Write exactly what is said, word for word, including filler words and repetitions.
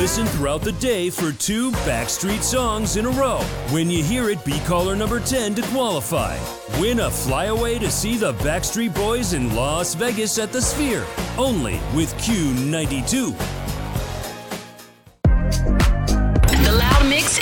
Listen throughout the day for two Backstreet songs in a row. When you hear it, be caller number ten to qualify. Win a flyaway to see the Backstreet Boys in Las Vegas at the Sphere. Only with Q ninety-two. The Loud Mix